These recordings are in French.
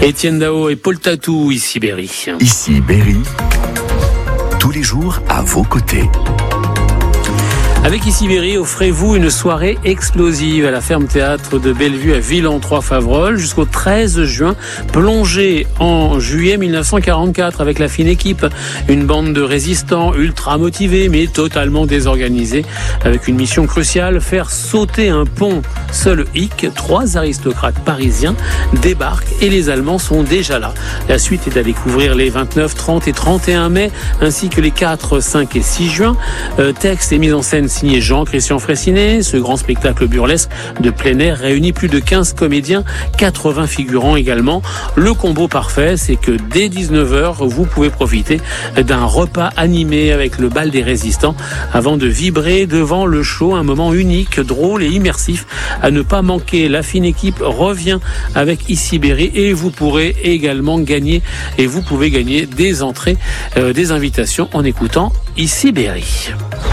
Étienne Dao et Paul Tatou, ici Berry. Ici Berry, tous les jours à vos côtés. Avec Ici Berry, offrez-vous une soirée explosive à la Ferme Théâtre de Bellevue à Villans-3-Favrolles jusqu'au 13 juin. Plongez en juillet 1944 avec la fine équipe. Une bande de résistants ultra motivés mais totalement désorganisés. Avec une mission cruciale, faire sauter un pont. Seul hic, 3 aristocrates parisiens débarquent et les Allemands sont déjà là. La suite est à découvrir les 29, 30 et 31 mai ainsi que les 4, 5 et 6 juin. Texte et mise en scène signé Jean-Christian Fraissinet. Ce grand spectacle burlesque de plein air réunit plus de 15 comédiens, 80 figurants également. Le combo parfait, c'est que dès 19h, vous pouvez profiter d'un repas animé avec le bal des résistants avant de vibrer devant le show. Un moment unique, drôle et immersif à ne pas manquer. La fine équipe revient avec Ici Berry et vous pourrez également gagner, et vous pouvez gagner des entrées, des invitations en écoutant Ici Berry.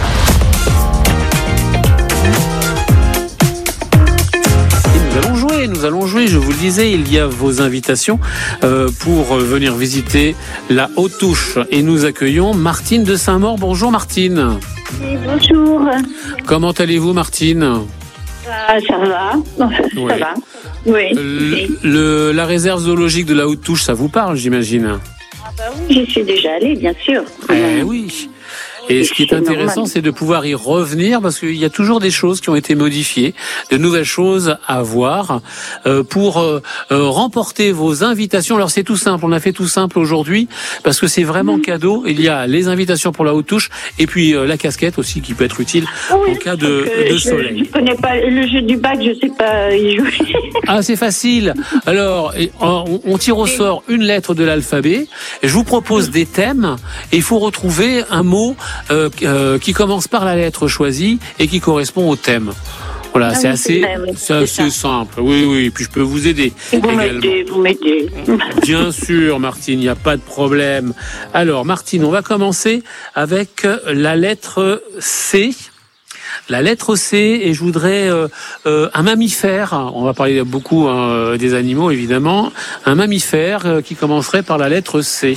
Nous allons jouer, je vous le disais, il y a vos invitations pour venir visiter la Haute Touche. Et nous accueillons Martine de Saint-Maur. Bonjour Martine. Oui, bonjour. Comment allez-vous Martine ? Ça va. Oui. Ça va. Oui. La réserve zoologique de la Haute Touche, ça vous parle, j'imagine ? Ah bah oui, j'y suis déjà allée, bien sûr. Oui. Et ce qui est intéressant, c'est de pouvoir y revenir parce qu'il y a toujours des choses qui ont été modifiées, de nouvelles choses à voir pour remporter vos invitations. Alors c'est tout simple, on a fait tout simple aujourd'hui parce que c'est vraiment cadeau. Il y a les invitations pour la Haute Touche et puis la casquette aussi qui peut être utile en cas de soleil. Je ne connais pas le jeu du bac, je ne sais pas y jouer. Ah, c'est facile. Alors, on tire au sort une lettre de l'alphabet. Je vous propose des thèmes et il faut retrouver un mot qui commence par la lettre choisie et qui correspond au thème. Voilà, c'est assez simple. Oui, puis je peux vous aider. Vous m'aidez. Bien sûr, Martine, il n'y a pas de problème. Alors, Martine, on va commencer avec la lettre C. La lettre C, et je voudrais un mammifère. On va parler beaucoup des animaux, évidemment. Un mammifère qui commencerait par la lettre C.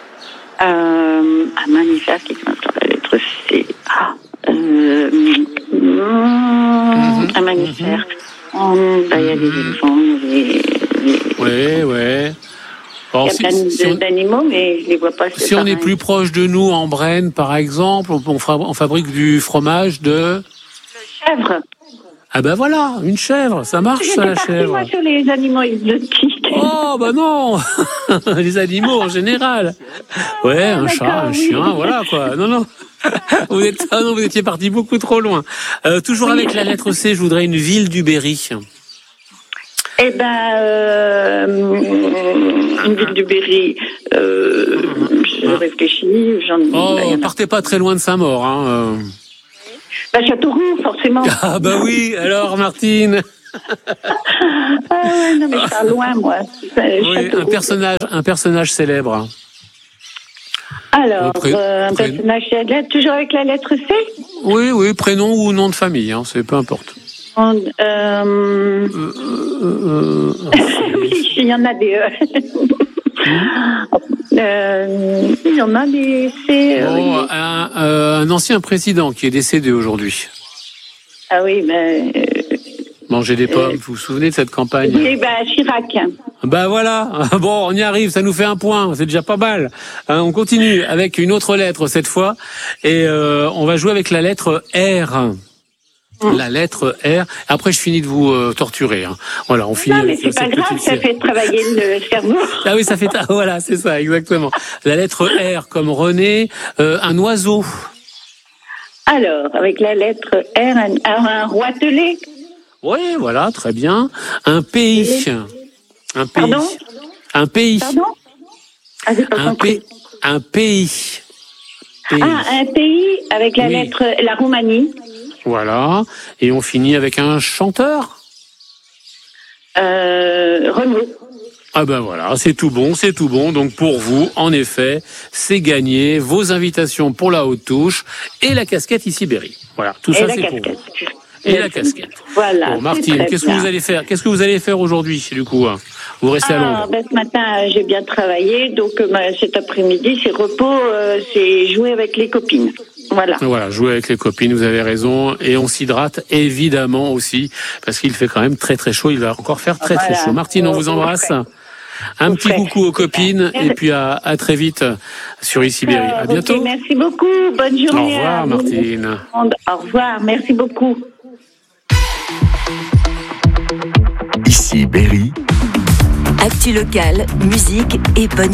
Un mammifère qui commence par la lettre C. Un mammifère. Il y a des éléphants, Ouais. Alors, il y a plein d'animaux, mais je ne les vois pas. Si on est plus proche de nous, en Brenne, par exemple, on fabrique du fromage de... Chèvre. Ah ben voilà, une chèvre, ça marche ça, la chèvre. Moi sur les animaux exotiques. Oh bah non. Les animaux en général. Ouais, un chat, un chien, voilà quoi. Non. Vous étiez parti beaucoup trop loin. Toujours avec la lettre C, je voudrais une ville du Berry. Une ville du Berry. Je réfléchis. Partez pas très loin de Saint-Maur, hein. Châteauroux, forcément. Ah bah oui, alors Martine. Non mais je pars loin, moi. Oui, un personnage célèbre. Alors, un personnage célèbre, toujours avec la lettre C ? Oui, prénom ou nom de famille, hein, c'est peu importe. Oui, il y en a des... il y en a des... Un ancien président qui est décédé aujourd'hui. Ah oui, mais... Manger des pommes, vous vous souvenez de cette campagne ? Oui, Chirac. Voilà, bon, on y arrive, ça nous fait un point, c'est déjà pas mal. On continue avec une autre lettre cette fois, et on va jouer avec la lettre R. La lettre R. Après, je finis de vous torturer. Hein. Voilà, on finit. Non, mais c'est pas grave, ça fait travailler le cerveau. Ah oui, ça fait. Voilà, c'est ça, exactement. La lettre R comme René, un oiseau. Alors, avec la lettre R, un roitelet. Oui, voilà, très bien. Un pays. Pardon ? Un pays. Pardon ? Ah, j'ai pas compris. Un pays. Un pays avec la lettre, la Roumanie. Voilà. Et on finit avec un chanteur. Renaud. Ah ben voilà, c'est tout bon. Donc pour vous, en effet, c'est gagné. Vos invitations pour la Haute Touche et la casquette Ici Berry. Voilà, tout ça c'est pour vous. Et la casquette. Voilà. Bon, Martine, qu'est-ce que vous allez faire aujourd'hui, du coup? Vous restez à Londres? Ce matin, j'ai bien travaillé, donc cet après-midi, c'est repos, c'est jouer avec les copines. Voilà, jouer avec les copines, vous avez raison. Et on s'hydrate évidemment aussi, parce qu'il fait quand même très très chaud. Il va encore faire très très chaud. Martine, on vous embrasse. Un petit coucou aux copines, et puis à très vite sur Ici Berry. À bientôt. Okay, merci beaucoup, bonne journée. Au revoir Martine. Au revoir, merci beaucoup. Ici Berry. Actu locale, musique et bonne